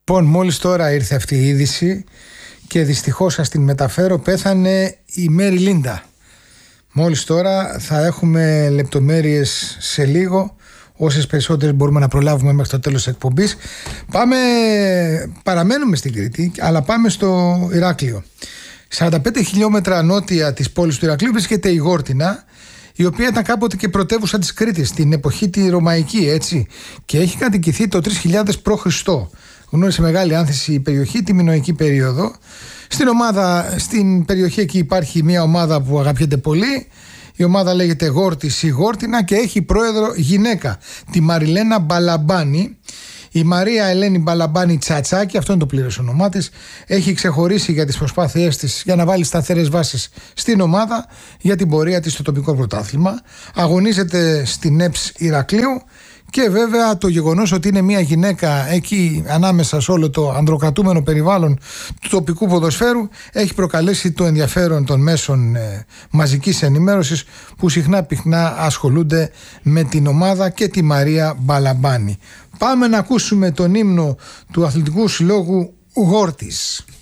Λοιπόν, μόλις τώρα ήρθε αυτή η είδηση και δυστυχώς σας την μεταφέρω, πέθανε η Μέρι Λίντα. Μόλις τώρα, θα έχουμε λεπτομέρειες σε λίγο, όσες περισσότερες μπορούμε να προλάβουμε μέχρι το τέλος της εκπομπής. Παραμένουμε στην Κρήτη, αλλά πάμε στο Ηράκλειο. 45 χιλιόμετρα νότια της πόλης του Ηρακλείου βρίσκεται η Γόρτινα, η οποία ήταν κάποτε και πρωτεύουσα της Κρήτης, την εποχή τη Ρωμαϊκή, έτσι, και έχει κατοικηθεί το 3000 π.Χ. Γνώρισε μεγάλη άνθηση η περιοχή τη μινωική περίοδο. Στην περιοχή εκεί υπάρχει μια ομάδα που αγαπιέται πολύ. Η ομάδα λέγεται Γόρτης ή Γόρτινα και έχει πρόεδρο γυναίκα, τη Μαριλένα Μπαλαμπάνη. Η Μαρία Ελένη Μπαλαμπάνη Τσατσάκη, αυτό είναι το πλήρες όνομά της, έχει ξεχωρίσει για τις προσπάθειές της για να βάλει σταθερές βάσεις στην ομάδα για την πορεία της στο τοπικό πρωτάθλημα. Αγωνίζεται στην ΕΠΣ Ηρακλείου. Και βέβαια το γεγονός ότι είναι μια γυναίκα εκεί ανάμεσα σε όλο το ανδροκρατούμενο περιβάλλον του τοπικού ποδοσφαίρου έχει προκαλέσει το ενδιαφέρον των μέσων μαζικής ενημέρωσης που συχνά πυκνά ασχολούνται με την ομάδα και τη Μαρία Μπαλαμπάνη. Πάμε να ακούσουμε τον ύμνο του Αθλητικού Συλλόγου Γόρτης.